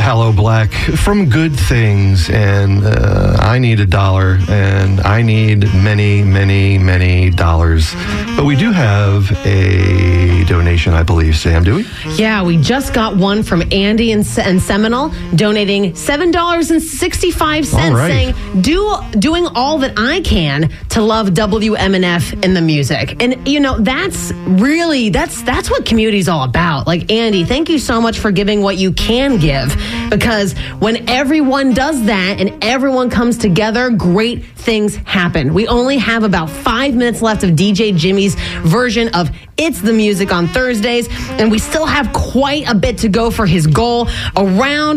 Hello Black from Good Things, and I need $1, and I need many, many, many dollars. But we do have a donation, I believe, Sam, do we? Yeah, we just got one from Andy and Seminole, donating $7.65, All right. saying, doing all that I can to love WMNF in the music. And, you know, that's what community's all about. Like, Andy, thank you so much for giving what you can give, because when everyone does that and everyone comes together, great things happen. We only have about 5 minutes left of DJ Jimmy's version of It's the Music on Thursdays, and we still have quite a bit to go for his goal, around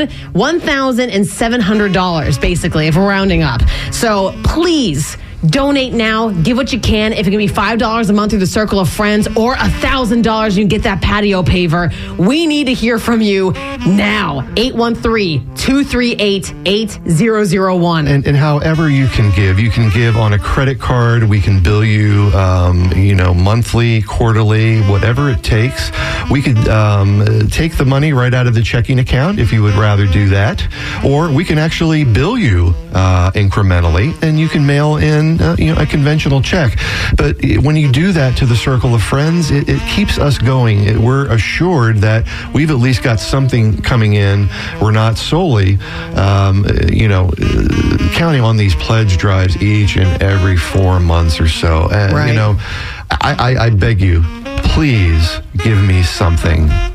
$1,700, basically, if we're rounding up. So please donate now. Give what you can. If it can be $5 a month through the Circle of Friends, or $1,000, you can get that patio paver. We need to hear from you now. 813-238-8001. And however you can give on a credit card. We can bill you, monthly, quarterly, whatever it takes. We could take the money right out of the checking account if you would rather do that, or we can actually bill you incrementally, and you can mail in a conventional check. But when you do that to the Circle of Friends, it keeps us going. We're assured that we've at least got something coming in. We're not solely, counting on these pledge drives each and every 4 months or so. And, right. I beg you, please give me something.